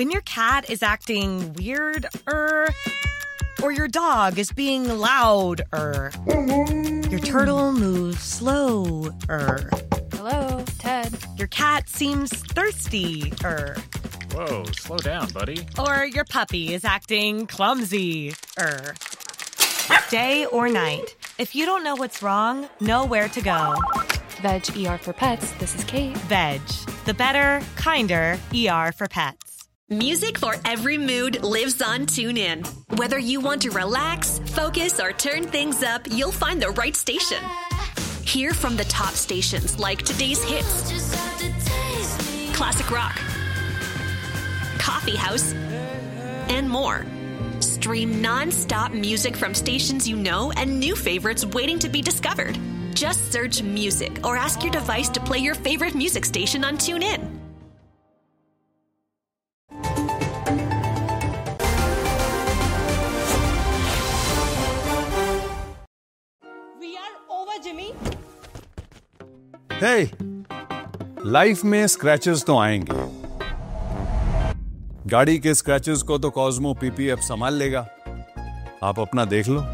When your cat is acting weird, or your dog is being loud, your turtle moves slow, Hello, Ted. Your cat seems thirsty, Whoa, slow down, buddy. Or your puppy is acting clumsy, Day or night, if you don't know what's wrong, know where to go. Veg ER for Pets. This is Kate. Veg, the better, kinder ER for pets. Music for every mood lives on TuneIn. Whether you want to relax, focus, or turn things up, you'll find the right station. Hear from the top stations like today's hits, classic rock, coffee house, and more. Stream non-stop music from stations you know and new favorites waiting to be discovered. Just search music or ask your device to play your favorite music station on TuneIn. We are over, Jimmy. Hey, life में scratches तो आएंगे। गाड़ी के scratches को तो Cosmo PPF संभाल लेगा। आप अपना देख लो।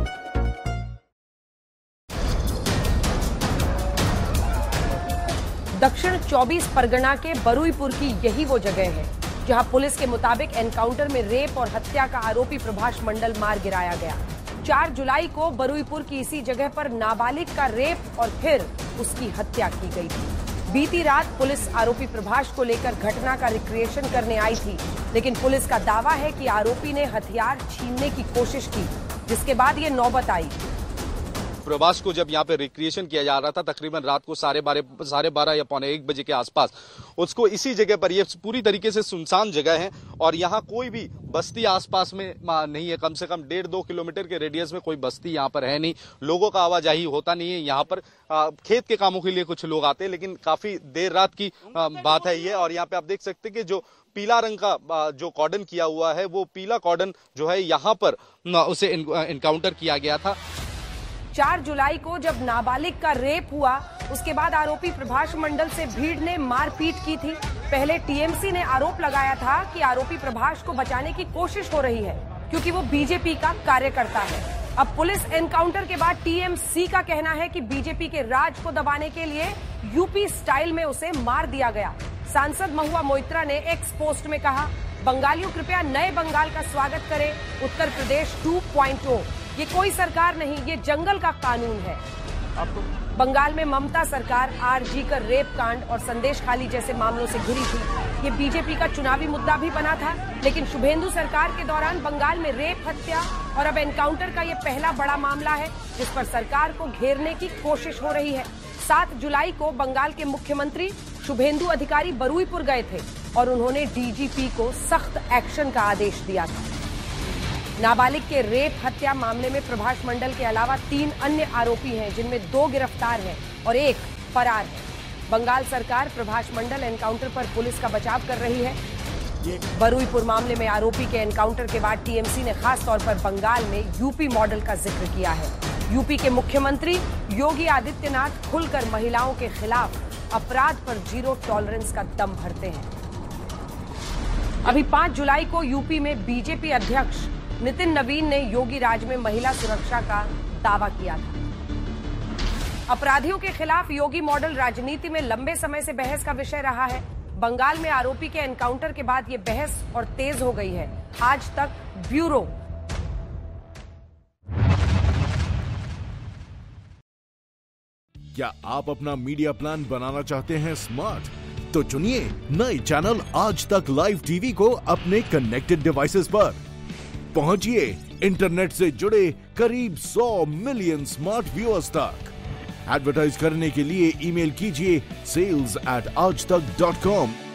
दक्षिण 24 परगना के बरुईपुर की यही वो जगह है जहां पुलिस के मुताबिक एनकाउंटर में रेप और हत्या का आरोपी प्रभाष मंडल मार गिराया गया। 4 जुलाई को बरुईपुर की इसी जगह पर नाबालिग का रेप और फिर उसकी हत्या की गई थी। बीती रात पुलिस आरोपी प्रभाष को लेकर घटना का रिक्रिएशन करने आई थी, लेकिन पुलिस का दावा है कि आरोपी ने हथियार छीनने की कोशिश की, जिसके बाद ये नौबत आई। प्रभाष को जब यहाँ पे रिक्रिएशन किया जा रहा था, तकरीबन रात को 12:30 या 1:45 बजे के आसपास, उसको इसी जगह पर, ये पूरी तरीके से सुनसान जगह है और यहाँ कोई भी बस्ती आसपास में नहीं है। कम से कम 1.5-2 किलोमीटर के रेडियस में कोई बस्ती यहाँ पर है नहीं। लोगों का आवाजाही होता नहीं है यहाँ पर। खेत के कामों के लिए कुछ लोग आते हैं, लेकिन काफी देर रात की बात है ये। और यहाँ पे आप देख सकते हैं कि जो पीला रंग का जो कॉर्डन किया हुआ है, वो पीला कॉर्डन जो है यहाँ पर उसे एनकाउंटर किया गया था। 4 जुलाई को जब नाबालिग का रेप हुआ, उसके बाद आरोपी प्रभाष मंडल से भीड़ ने मारपीट की थी। पहले टीएमसी ने आरोप लगाया था कि आरोपी प्रभाष को बचाने की कोशिश हो रही है क्योंकि वो बीजेपी का कार्यकर्ता है। अब पुलिस एनकाउंटर के बाद टीएमसी का कहना है कि बीजेपी के राज को दबाने के लिए यूपी स्टाइल में उसे मार दिया गया। सांसद महुआ मोइत्रा ने एक्स पोस्ट में कहा, बंगालियों कृपया नए बंगाल का स्वागत करें, उत्तर प्रदेश 2.0। ये कोई सरकार नहीं, ये जंगल का कानून है। बंगाल में ममता सरकार आरजी कर रेप कांड और संदेश खाली जैसे मामलों से घिरी थी। ये बीजेपी का चुनावी मुद्दा भी बना था, लेकिन शुभेंदु सरकार के दौरान बंगाल में रेप, हत्या और अब एनकाउंटर का ये पहला बड़ा मामला है जिस पर सरकार को घेरने की कोशिश हो रही है। 7 जुलाई को बंगाल के मुख्यमंत्री शुभेंदु अधिकारी बरुईपुर गए थे और उन्होंने डीजीपी को सख्त एक्शन का आदेश दिया था। नाबालिग के रेप हत्या मामले में प्रभाष मंडल के अलावा 3 अन्य आरोपी हैं, जिनमें 2 गिरफ्तार हैं और 1 फरार है। बंगाल सरकार प्रभाष मंडल एनकाउंटर पर पुलिस का बचाव कर रही है। बरुईपुर मामले में आरोपी के एनकाउंटर के बाद टीएमसी ने खास तौर पर बंगाल में यूपी मॉडल का जिक्र किया है। यूपी के मुख्यमंत्री योगी आदित्यनाथ खुलकर महिलाओं के खिलाफ अपराध पर 0 टॉलरेंस का दम भरते हैं। अभी 5 जुलाई को यूपी में बीजेपी अध्यक्ष नितिन नवीन ने योगी राज में महिला सुरक्षा का दावा किया था। अपराधियों के खिलाफ योगी मॉडल राजनीति में लंबे समय से बहस का विषय रहा है। बंगाल में आरोपी के एनकाउंटर के बाद ये बहस और तेज हो गई है। आज तक ब्यूरो क्या आप अपना मीडिया प्लान बनाना चाहते हैं स्मार्ट? तो चुनिए नए चैनल आज तक लाइव टीवी को अपने कनेक्टेड डिवाइसेस पर। पहुंचिए इंटरनेट से जुड़े करीब 100 मिलियन स्मार्ट व्यूअर्स तक। एडवर्टाइज करने के लिए ईमेल कीजिए sales@aajtak.com